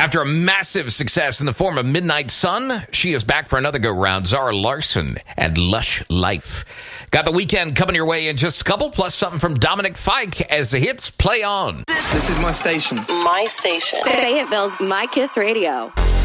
After a massive success in the form of Midnight Sun, she is back for another go-round. Zara Larsson and Lush Life. Got the weekend coming your way in just a couple, plus something from Dominic Fike as the hits play on. This is my station. My station. Fayetteville's My Kiss Radio.